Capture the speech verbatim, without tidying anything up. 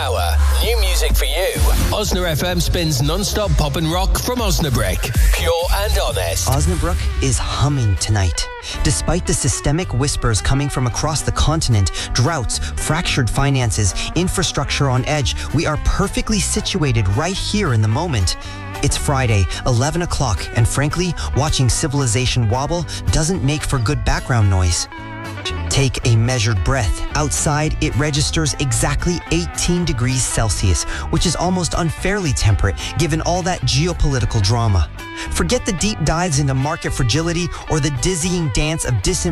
hour. New music for you. Osna F M spins non-stop pop and rock from Osnabrück. Pure and honest. Osnabrück is humming tonight. Despite the systemic whispers coming from across the continent, droughts, fractured finances, infrastructure on edge, we are perfectly situated right here in the moment. It's Friday, eleven o'clock, and frankly, watching civilization wobble doesn't make for good background noise. Take a measured breath. Outside, it registers exactly eighteen degrees Celsius, which is almost unfairly temperate given all that geopolitical drama. Forget the deep dives into market fragility or the dizzying dance of disinformation